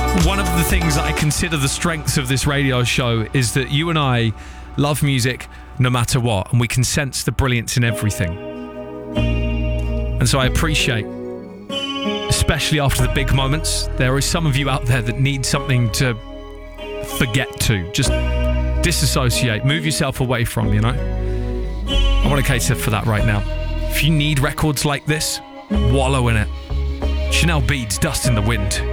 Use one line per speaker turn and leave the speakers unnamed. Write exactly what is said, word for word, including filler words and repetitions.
One of the things that I consider the strengths of this radio show is that you and I love music no matter what, and we can sense the brilliance in everything. And so I appreciate, especially after the big moments, there are some of you out there that need something to forget to. Just disassociate, move yourself away from, you know? I want to cater for that right now. If you need records like this, wallow in it. Chanel Beads, Dust in the Wind.